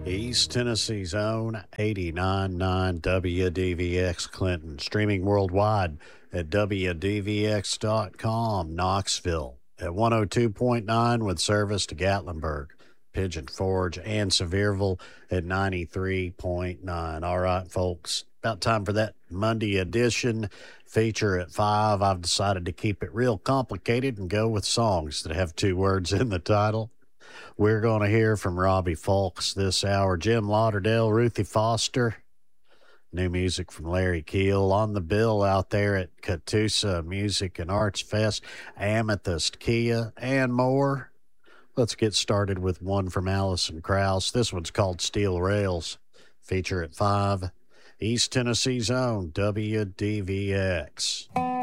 East Tennessee's own 89.9 WDVX Clinton, streaming worldwide at WDVX.com, Knoxville at 102.9 with service to Gatlinburg, Pigeon Forge, and Sevierville at 93.9. All right, folks, about time for that Monday edition feature at 5. I've decided to keep it real complicated and go with songs that have two words in the title. We're going to hear from Robbie Fulks this hour, Jim Lauderdale, Ruthie Foster, new music from Larry Keel, on the bill out there at Catoosa Music and Arts Fest, Amethyst, Kia, and more. Let's get started with one from Allison Krauss. This one's called Steel Rails. Feature at 5. East Tennessee's own WDVX.